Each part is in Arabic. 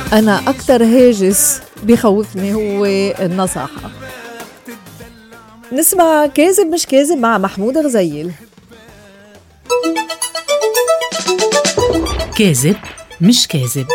أنا أكتر هاجس بيخوفني هو النصاحة. نسمع كاذب مش كاذب مع محمود غزيل. كاذب مش كاذب.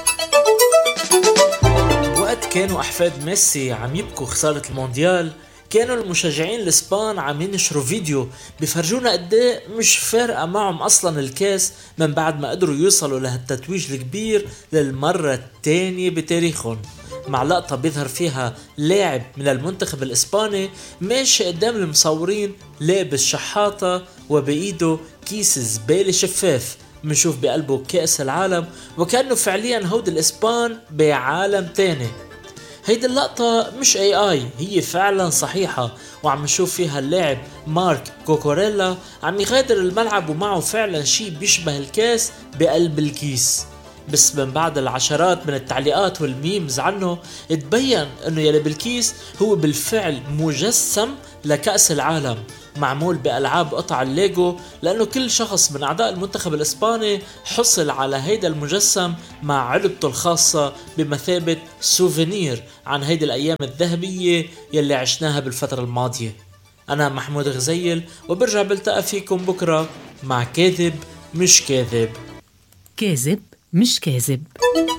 وقت كانوا أحفاد ميسي عم يبكوا خسارة المونديال، كانوا المشجعين الإسبان عم ينشروا فيديو بيفرجونا قديه مش فارقة معهم أصلا الكاس من بعد ما قدروا يوصلوا لهالتتويج الكبير للمرة الثانية بتاريخهم، مع لقطة بيظهر فيها لاعب من المنتخب الإسباني ماشي قدام المصورين لابس شحاطة وبإيده كيس زبالة شفاف منشوف بقلبه كأس العالم، وكأنه فعليا هود الإسبان بعالم تاني. هيدي اللقطة مش AI، هي فعلا صحيحة، وعم نشوف فيها اللاعب مارك كوكوريلا عم يغادر الملعب ومعه فعلا شي بيشبه الكاس بقلب الكيس. بس من بعد العشرات من التعليقات والميمز عنه اتبين انه يلي بالكيس هو بالفعل مجسم لكأس العالم معمول بألعاب قطع الليجو، لأنه كل شخص من أعضاء المنتخب الإسباني حصل على هيدا المجسم مع علبته الخاصة بمثابة سوفينير عن هيدا الأيام الذهبية يلي عشناها بالفترة الماضية. أنا محمود غزيل وبرجع بلتقى فيكم بكرة مع كاذب مش كاذب. كاذب مش كاذب.